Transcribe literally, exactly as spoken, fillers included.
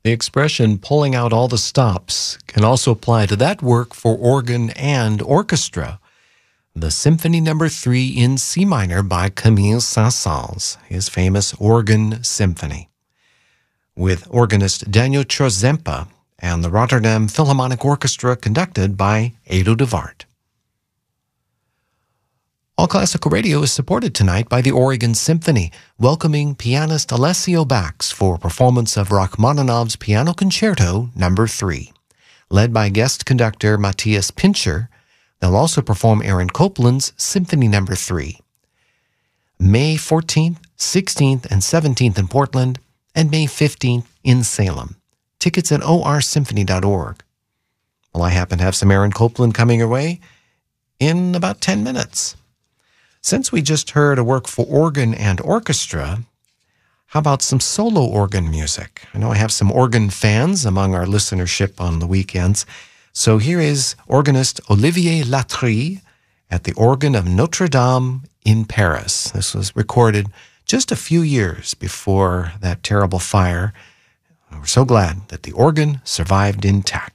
The expression pulling out all the stops can also apply to that work for organ and orchestra. The Symphony Number three in C minor by Camille Saint-Saëns, his famous organ symphony, with organist Daniel Trzempa and the Rotterdam Philharmonic Orchestra conducted by Edo de Waard. All Classical Radio is supported tonight by the Oregon Symphony, welcoming pianist Alessio Bax for a performance of Rachmaninoff's Piano Concerto Number three. Led by guest conductor Matthias Pincher, they'll also perform Aaron Copland's Symphony Number three. May fourteenth, sixteenth, and seventeenth in Portland, and May fifteenth in Salem. Tickets at o r symphony dot org. Well, I happen to have some Aaron Copland coming your way in about ten minutes. Since we just heard a work for organ and orchestra, how about some solo organ music? I know I have some organ fans among our listenership on the weekends. So here is organist Olivier Latry at the organ of Notre Dame in Paris. This was recorded just a few years before that terrible fire. We're so glad that the organ survived intact.